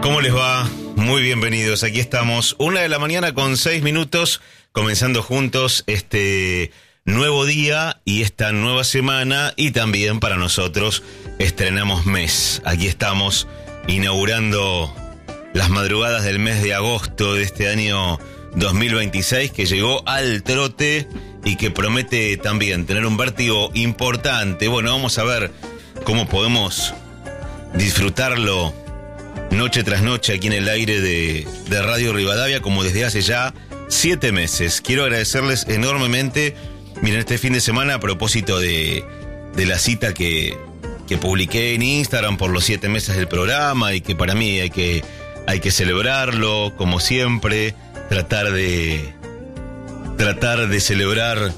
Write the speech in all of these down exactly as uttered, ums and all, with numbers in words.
¿Cómo les va? Muy bienvenidos. Aquí estamos, una de la mañana con seis minutos, comenzando juntos este nuevo día y esta nueva semana, y también para nosotros estrenamos mes. Aquí estamos inaugurando las madrugadas del mes de agosto de este año dos mil veintiséis, que llegó al trote y que promete también tener un vértigo importante. Bueno, vamos a ver cómo podemos disfrutarlo noche tras noche aquí en el aire de, de Radio Rivadavia, como desde hace ya siete meses. Quiero agradecerles enormemente. Miren, este fin de semana, a propósito de, de la cita que, que publiqué en Instagram por los siete meses del programa, y que para mí hay que, hay que celebrarlo, como siempre, tratar de, tratar de celebrar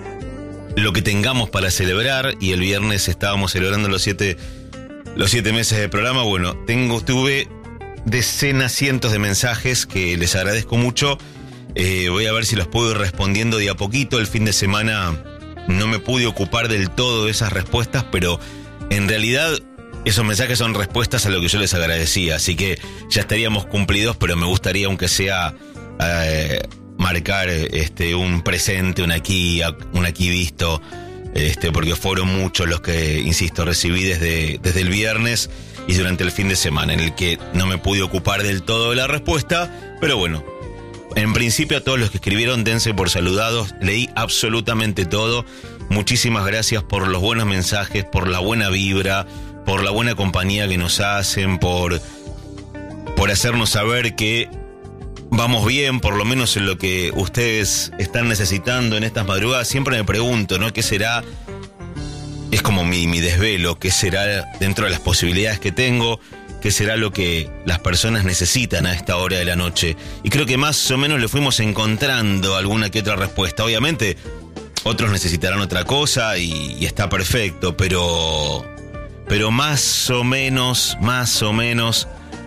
lo que tengamos para celebrar, y el viernes estábamos celebrando los siete Los siete meses de programa. Bueno, tengo, tuve decenas, cientos de mensajes que les agradezco mucho. Eh, voy a ver si los puedo ir respondiendo de a poquito. El fin de semana no me pude ocupar del todo de esas respuestas, pero en realidad esos mensajes son respuestas a lo que yo les agradecía. Así que ya estaríamos cumplidos, pero me gustaría, aunque sea, eh, marcar este, un presente, un aquí, un aquí visto. Este, porque fueron muchos los que, insisto, recibí desde, desde el viernes y durante el fin de semana, en el que no me pude ocupar del todo de la respuesta. Pero bueno, en principio a todos los que escribieron, dense por saludados. Leí absolutamente todo. Muchísimas gracias por los buenos mensajes, por la buena vibra, por la buena compañía que nos hacen, por, por hacernos saber que vamos bien, por lo menos en lo que ustedes están necesitando en estas madrugadas. Siempre me pregunto, ¿no? ¿Qué será? Es como mi, mi desvelo. ¿Qué será dentro de las posibilidades que tengo? ¿Qué será lo que las personas necesitan a esta hora de la noche? Y creo que más o menos le fuimos encontrando alguna que otra respuesta. Obviamente, otros necesitarán otra cosa y, y está perfecto, pero, pero más o menos, más o menos...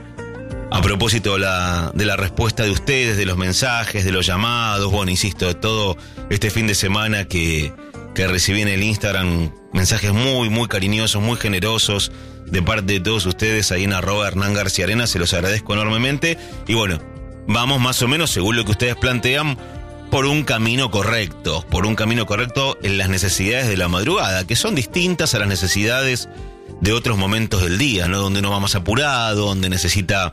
A propósito de la, de la respuesta de ustedes, de los mensajes, de los llamados, bueno, insisto, de todo este fin de semana que, que recibí en el Instagram, mensajes muy, muy cariñosos, muy generosos de parte de todos ustedes ahí en arroba Hernán García Arena, se los agradezco enormemente. Y bueno, vamos más o menos, según lo que ustedes plantean, por un camino correcto, por un camino correcto en las necesidades de la madrugada, que son distintas a las necesidades de otros momentos del día, ¿no? Donde uno va más apurado, donde necesita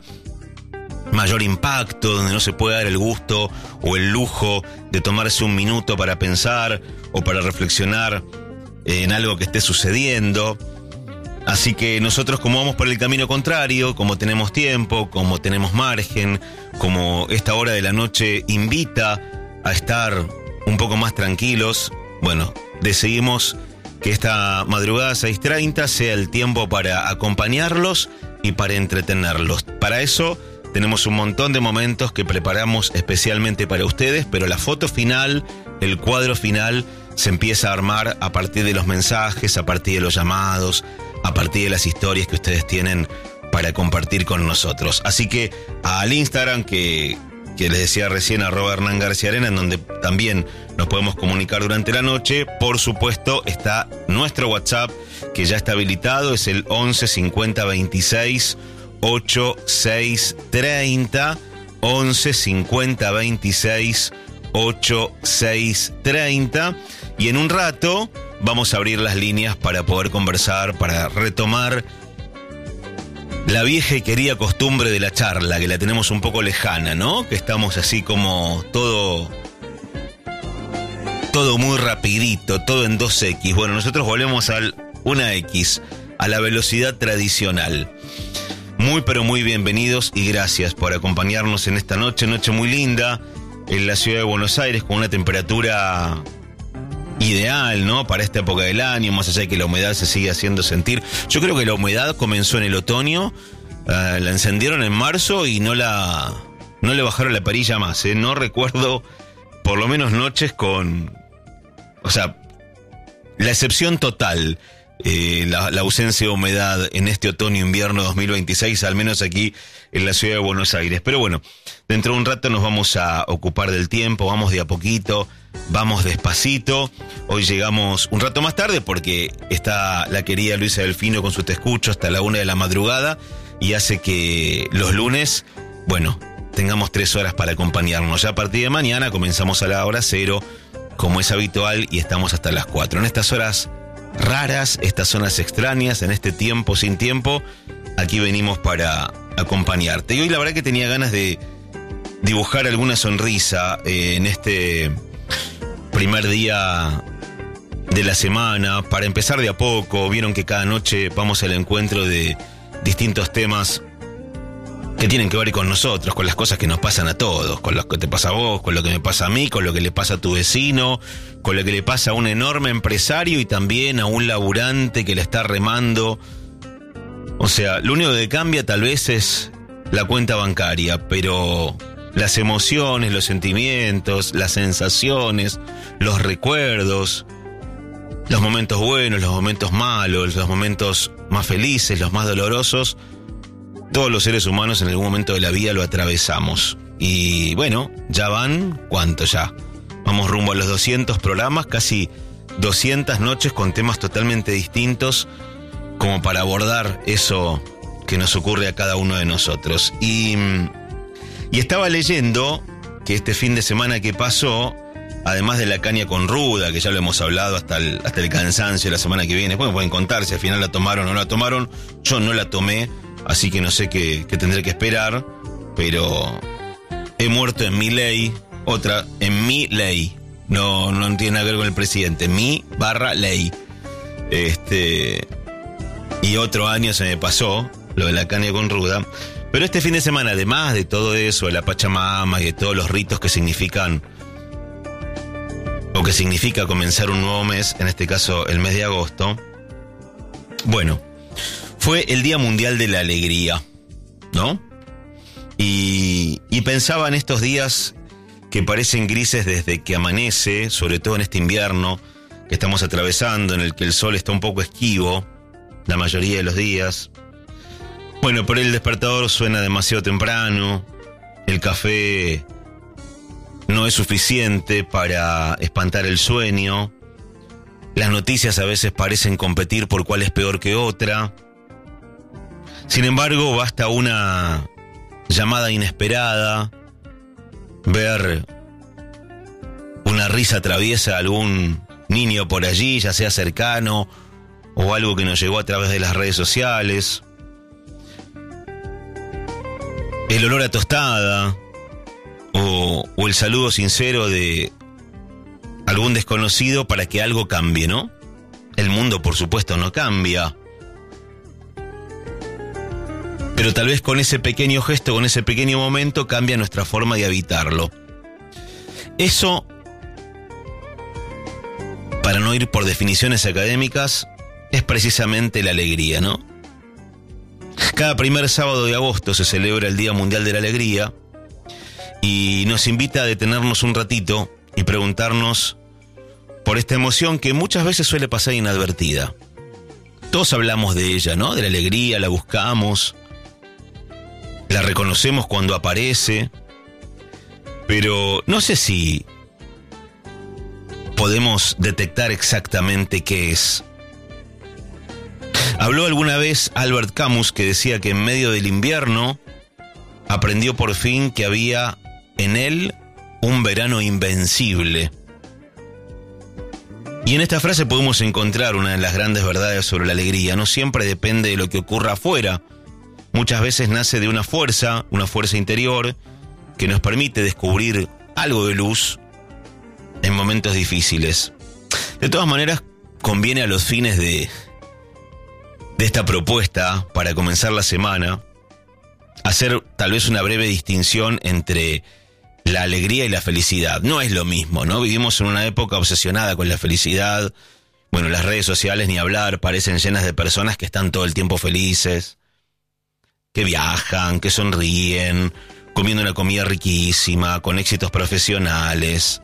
mayor impacto, donde no se puede dar el gusto o el lujo de tomarse un minuto para pensar o para reflexionar en algo que esté sucediendo. Así que nosotros, como vamos por el camino contrario, como tenemos tiempo, como tenemos margen, como esta hora de la noche invita a estar un poco más tranquilos, bueno, decidimos que esta madrugada seis treinta sea el tiempo para acompañarlos y para entretenerlos. Para eso tenemos un montón de momentos que preparamos especialmente para ustedes, pero la foto final, el cuadro final, se empieza a armar a partir de los mensajes, a partir de los llamados, a partir de las historias que ustedes tienen para compartir con nosotros. Así que al Instagram que, que les decía recién, arroba Hernán García Arena, en donde también nos podemos comunicar durante la noche. Por supuesto, está nuestro WhatsApp, que ya está habilitado, es el once cincuenta veintiséis ochenta y seis treinta, once cincuenta veintiséis ochenta y seis treinta, y en un rato vamos a abrir las líneas para poder conversar, para retomar la vieja y querida costumbre de la charla, que la tenemos un poco lejana, ¿no? Que estamos así como todo, todo muy rapidito, todo en dos equis. Bueno, nosotros volvemos al una equis, a la velocidad tradicional. Muy pero muy bienvenidos y gracias por acompañarnos en esta noche, noche muy linda en la ciudad de Buenos Aires, con una temperatura ideal, ¿no? Para esta época del año, más allá de que la humedad se sigue haciendo sentir. Yo creo que la humedad comenzó en el otoño, uh, la encendieron en marzo y no la no le bajaron la perilla más, ¿eh? No recuerdo por lo menos noches con, o sea, la excepción total. Eh, la, la ausencia de humedad en este otoño-invierno dos mil veintiséis, al menos aquí en la ciudad de Buenos Aires. Pero bueno, dentro de un rato nos vamos a ocupar del tiempo, vamos de a poquito, vamos despacito. Hoy llegamos un rato más tarde porque está la querida Luisa Delfino con su Te Escucho hasta la una de la madrugada. y hace que los lunes, bueno, tengamos tres horas para acompañarnos. Ya a partir de mañana comenzamos a la hora cero, como es habitual, y estamos hasta las cuatro. En estas horas raras, estas zonas extrañas, en este tiempo sin tiempo, aquí venimos para acompañarte. Y hoy la verdad que tenía ganas de dibujar alguna sonrisa eh, en este primer día de la semana, para empezar de a poco. Vieron que cada noche vamos al encuentro de distintos temas que tienen que ver con nosotros, con las cosas que nos pasan a todos, con lo que te pasa a vos, con lo que me pasa a mí, con lo que le pasa a tu vecino, con lo que le pasa a un enorme empresario y también a un laburante que le está remando. O sea, lo único que cambia tal vez es la cuenta bancaria, pero las emociones, los sentimientos, las sensaciones, los recuerdos, los momentos buenos, los momentos malos, los momentos más felices, los más dolorosos, todos los seres humanos en algún momento de la vida lo atravesamos. Y bueno, ya van, ¿cuánto ya? Vamos rumbo a los doscientos programas, casi doscientas noches con temas totalmente distintos, como para abordar eso que nos ocurre a cada uno de nosotros. Y, y estaba leyendo que este fin de semana que pasó, además de la caña con ruda, que ya lo hemos hablado hasta el, hasta el cansancio la semana que viene, bueno, pueden contar si al final la tomaron o no la tomaron. Yo no la tomé, así que no sé qué, qué tendré que esperar, pero he muerto en mi ley, otra, en mi ley. No, no tiene nada que ver con el presidente, mi barra ley. Este, y otro año se me pasó lo de la caña con ruda. Pero este fin de semana, además de todo eso, de la Pachamama y de todos los ritos que significan, o que significa comenzar un nuevo mes, en este caso el mes de agosto, bueno, fue el Día Mundial de la Alegría, ¿no? Y, y pensaba en estos días que parecen grises desde que amanece, sobre todo en este invierno que estamos atravesando, en el que el sol está un poco esquivo la mayoría de los días. Bueno, por el despertador suena demasiado temprano, el café no es suficiente para espantar el sueño, las noticias a veces parecen competir por cuál es peor que otra. Sin embargo, basta una llamada inesperada, ver una risa traviesa de algún niño por allí, ya sea cercano o algo que nos llegó a través de las redes sociales, el olor a tostada o, o el saludo sincero de algún desconocido para que algo cambie, ¿no? El mundo, por supuesto, no cambia, pero tal vez con ese pequeño gesto, con ese pequeño momento, cambia nuestra forma de habitarlo. Eso, para no ir por definiciones académicas, es precisamente la alegría, ¿no? Cada primer sábado de agosto se celebra el Día Mundial de la Alegría y nos invita a detenernos un ratito y preguntarnos por esta emoción que muchas veces suele pasar inadvertida. Todos hablamos de ella, ¿no? De la alegría, la buscamos, la reconocemos cuando aparece, pero no sé si podemos detectar exactamente qué es. Habló alguna vez Albert Camus, que decía que en medio del invierno aprendió por fin que había en él un verano invencible. Y en esta frase podemos encontrar una de las grandes verdades sobre la alegría. No siempre depende de lo que ocurra afuera. Muchas veces nace de una fuerza, una fuerza interior, que nos permite descubrir algo de luz en momentos difíciles. De todas maneras, conviene a los fines de, de esta propuesta, para comenzar la semana, hacer tal vez una breve distinción entre la alegría y la felicidad. No es lo mismo, ¿no? Vivimos en una época obsesionada con la felicidad. Bueno, las redes sociales, ni hablar, parecen llenas de personas que están todo el tiempo felices, que viajan, que sonríen, comiendo una comida riquísima, con éxitos profesionales.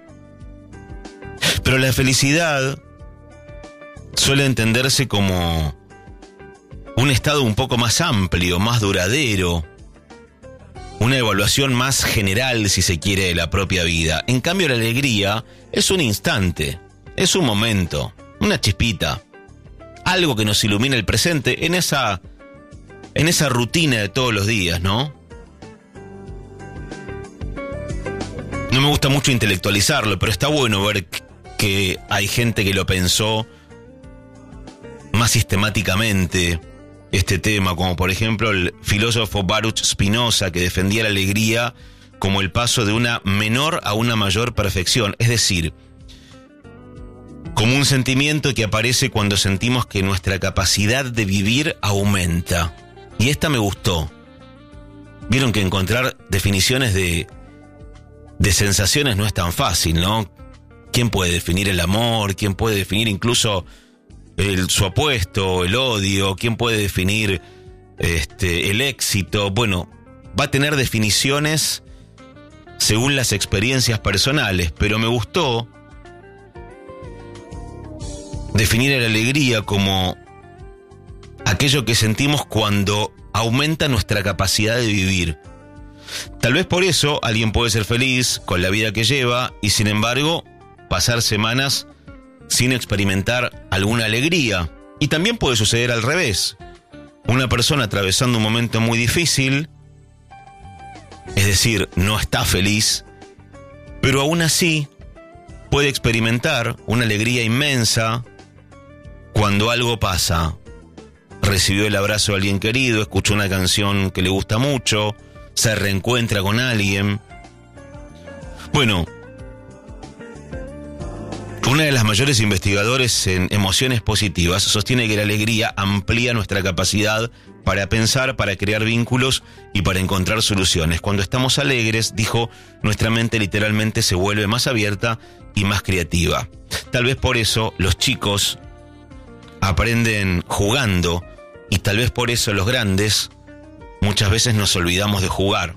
Pero la felicidad suele entenderse como un estado un poco más amplio, más duradero, una evaluación más general, si se quiere, de la propia vida. En cambio, la alegría es un instante, es un momento, una chispita, algo que nos ilumina el presente en esa en esa rutina de todos los días, ¿no? No me gusta mucho intelectualizarlo, pero está bueno ver que hay gente que lo pensó más sistemáticamente, este tema, como por ejemplo el filósofo Baruch Spinoza, que defendía la alegría como el paso de una menor a una mayor perfección, es decir, como un sentimiento que aparece cuando sentimos que nuestra capacidad de vivir aumenta. Y esta me gustó. Vieron que encontrar definiciones de, de sensaciones no es tan fácil, ¿no? ¿Quién puede definir el amor? ¿Quién puede definir incluso el, su opuesto, el odio? ¿Quién puede definir este, el éxito? Bueno, va a tener definiciones según las experiencias personales, pero me gustó definir la alegría como aquello que sentimos cuando aumenta nuestra capacidad de vivir. Tal vez por eso alguien puede ser feliz con la vida que lleva y sin embargo pasar semanas sin experimentar alguna alegría. Y también puede suceder al revés. Una persona atravesando un momento muy difícil, es decir, no está feliz, pero aún así puede experimentar una alegría inmensa cuando algo pasa. Recibió el abrazo de alguien querido, escuchó una canción que le gusta mucho, se reencuentra con alguien. Bueno, una de las mayores investigadores en emociones positivas sostiene que la alegría amplía nuestra capacidad para pensar, para crear vínculos y para encontrar soluciones. Cuando estamos alegres, dijo, nuestra mente literalmente se vuelve más abierta y más creativa. Tal vez por eso los chicos aprenden jugando y tal vez por eso los grandes muchas veces nos olvidamos de jugar.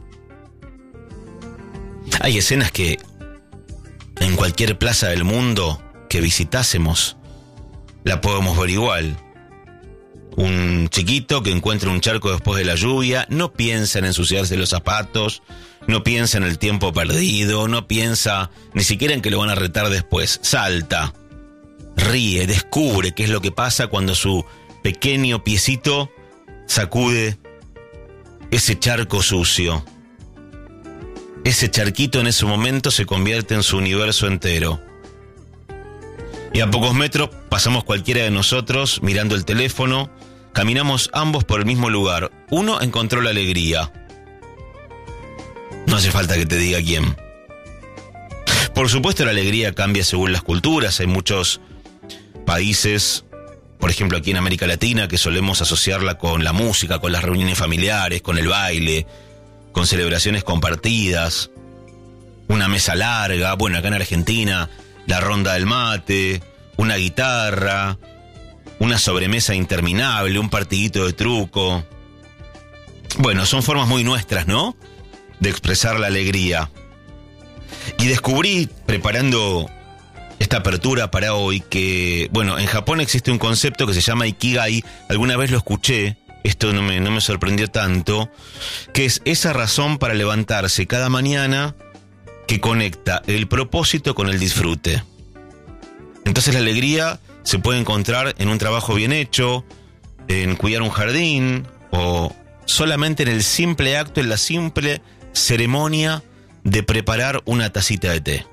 Hay escenas que en cualquier plaza del mundo que visitásemos la podemos ver igual. Un chiquito que encuentra un charco después de la lluvia, no piensa en ensuciarse los zapatos, no piensa en el tiempo perdido, no piensa ni siquiera en que lo van a retar después. Salta, ríe, descubre qué es lo que pasa cuando su pequeño piecito sacude ese charco sucio. Ese charquito en ese momento se convierte en su universo entero. Y a pocos metros pasamos cualquiera de nosotros mirando el teléfono, caminamos ambos por el mismo lugar. Uno encontró la alegría. No hace falta que te diga quién. Por supuesto, la alegría cambia según las culturas. Hay muchos países, por ejemplo aquí en América Latina, que solemos asociarla con la música, con las reuniones familiares, con el baile, con celebraciones compartidas, una mesa larga. Bueno, acá en Argentina, la ronda del mate, una guitarra, una sobremesa interminable, un partidito de truco. Bueno, son formas muy nuestras, ¿no?, de expresar la alegría. Y descubrí, preparando esta apertura para hoy, que, bueno, en Japón existe un concepto que se llama Ikigai. Alguna vez lo escuché, esto no me, no me sorprendió tanto, que es esa razón para levantarse cada mañana que conecta el propósito con el disfrute. Entonces la alegría se puede encontrar en un trabajo bien hecho, en cuidar un jardín, o solamente en el simple acto, en la simple ceremonia de preparar una tacita de té.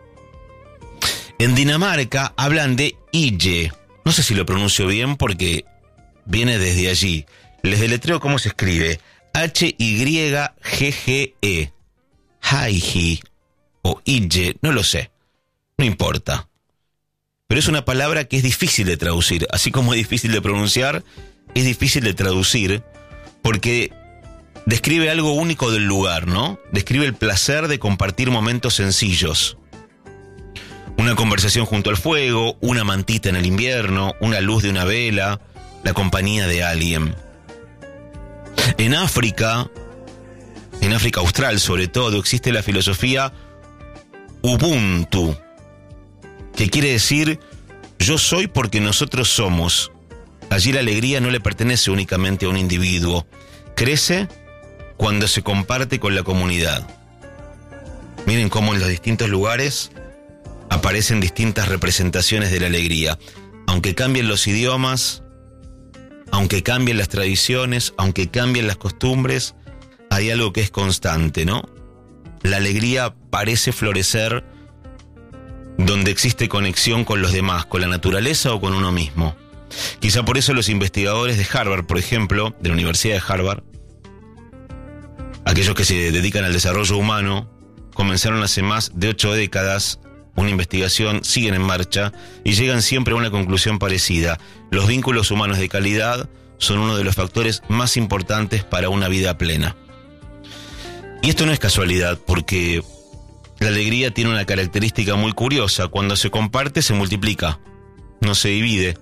En Dinamarca hablan de Hygge. No sé si lo pronuncio bien porque viene desde allí. Les deletreo cómo se escribe. H Y G G E. Hygge o Hygge, no lo sé. No importa. Pero es una palabra que es difícil de traducir. Así como es difícil de pronunciar, es difícil de traducir porque describe algo único del lugar, ¿no? Describe el placer de compartir momentos sencillos. Una conversación junto al fuego, una mantita en el invierno, una luz de una vela, la compañía de alguien. En África, en África Austral sobre todo, existe la filosofía Ubuntu, que quiere decir yo soy porque nosotros somos. Allí la alegría no le pertenece únicamente a un individuo, crece cuando se comparte con la comunidad. Miren cómo en los distintos lugares aparecen distintas representaciones de la alegría. Aunque cambien los idiomas, aunque cambien las tradiciones, aunque cambien las costumbres, hay algo que es constante, ¿no? La alegría parece florecer donde existe conexión con los demás, con la naturaleza o con uno mismo. Quizá por eso los investigadores de Harvard, por ejemplo, de la Universidad de Harvard, aquellos que se dedican al desarrollo humano, comenzaron hace más de ocho décadas una investigación, siguen en marcha y llegan siempre a una conclusión parecida. Los vínculos humanos de calidad son uno de los factores más importantes para una vida plena. Y esto no es casualidad, porque la alegría tiene una característica muy curiosa. Cuando se comparte, se multiplica, no se divide.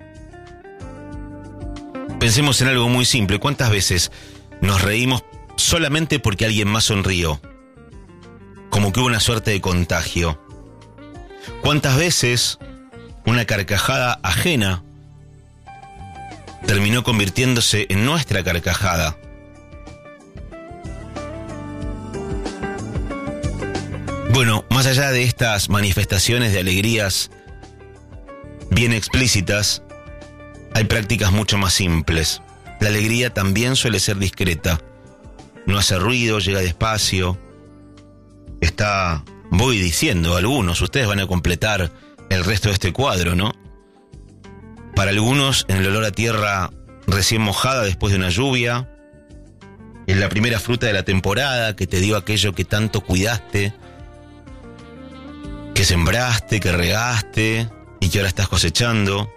Pensemos en algo muy simple. ¿Cuántas veces nos reímos solamente porque alguien más sonrió? Como que hubo una suerte de contagio. ¿Cuántas veces una carcajada ajena terminó convirtiéndose en nuestra carcajada? Bueno, más allá de estas manifestaciones de alegrías bien explícitas, hay prácticas mucho más simples. La alegría también suele ser discreta. No hace ruido, llega despacio. Está, voy diciendo, algunos, ustedes van a completar el resto de este cuadro, ¿no? Para algunos, en el olor a tierra recién mojada después de una lluvia, en la primera fruta de la temporada que te dio aquello que tanto cuidaste, que sembraste, que regaste y que ahora estás cosechando.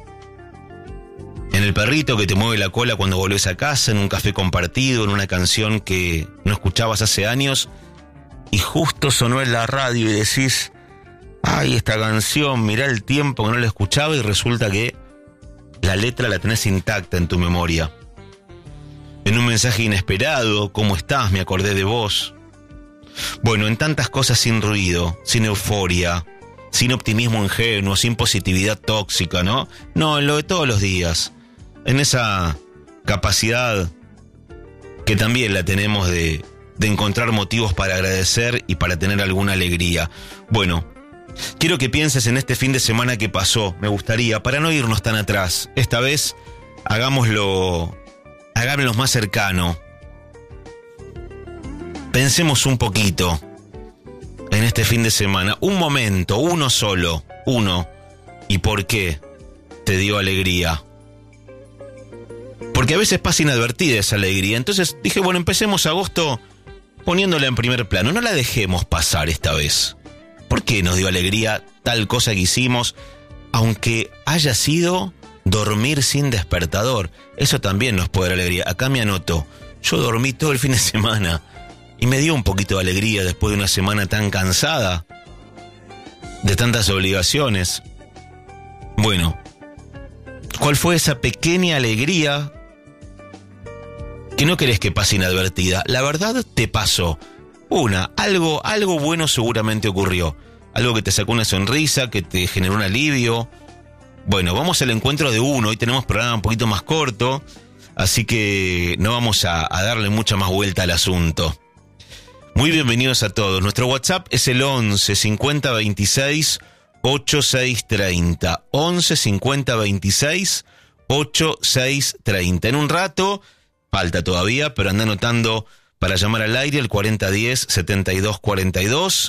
En el perrito que te mueve la cola cuando volvés a casa, en un café compartido, en una canción que no escuchabas hace años y justo sonó en la radio y decís, ay, esta canción, mirá el tiempo que no la escuchaba, y resulta que la letra la tenés intacta en tu memoria. En un mensaje inesperado, ¿cómo estás? Me acordé de vos. Bueno, en tantas cosas sin ruido, sin euforia, sin optimismo ingenuo, sin positividad tóxica, ¿no? No, en lo de todos los días. En esa capacidad que también la tenemos de, de encontrar motivos para agradecer y para tener alguna alegría. Bueno, quiero que pienses en este fin de semana que pasó, me gustaría, para no irnos tan atrás. Esta vez, hagámoslo, hagámoslo más cercano. Pensemos un poquito en este fin de semana, un momento, uno solo, uno, y por qué te dio alegría. Porque a veces pasa inadvertida esa alegría. Entonces dije, bueno, empecemos agosto poniéndola en primer plano, no la dejemos pasar esta vez. ¿Por qué nos dio alegría tal cosa que hicimos, aunque haya sido dormir sin despertador? Eso también nos puede dar alegría. Acá me anoto, yo dormí todo el fin de semana y me dio un poquito de alegría después de una semana tan cansada, de tantas obligaciones. Bueno, ¿cuál fue esa pequeña alegría que no querés que pase inadvertida? La verdad, te pasó. Una, algo, algo bueno seguramente ocurrió. Algo que te sacó una sonrisa, que te generó un alivio. Bueno, vamos al encuentro de uno. Hoy tenemos programa un poquito más corto, así que no vamos a, a darle mucha más vuelta al asunto. Muy bienvenidos a todos. Nuestro WhatsApp es el once cincuenta veintiséis ochenta y seis treinta. once cincuenta veintiséis ochenta y seis treinta. En un rato, falta todavía, pero anda anotando para llamar al aire el cuarenta diez setenta y dos cuarenta y dos.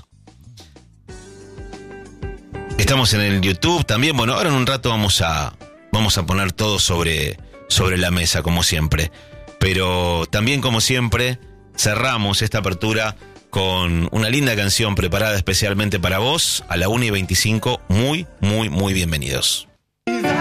Estamos en el YouTube también. Bueno, ahora en un rato vamos a, vamos a poner todo sobre, sobre la mesa, como siempre. Pero también, como siempre, cerramos esta apertura con una linda canción preparada especialmente para vos. A la una y veinticinco, muy, muy, muy bienvenidos.